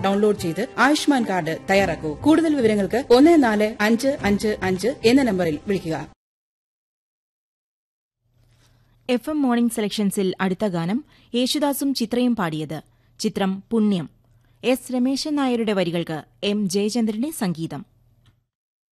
Download ചെയ്ത് Ayushman card തയ്യാറാക്കൂ. കൂടുതൽ വിവരങ്ങൾക്ക് 145555 എന്ന നമ്പറിൽ വിളിക്കുക. FM മോർണിംഗ് സെലക്ഷൻസിൽ അടുത്ത ഗാനം യേശുദാസും ചിത്രയും പാടിയത്. ചിത്രം പുണ്യം. എസ് രമേശൻ നായരുടെ വരികൾക്ക് എം ജയചന്ദ്രന്റെ സംഗീതം.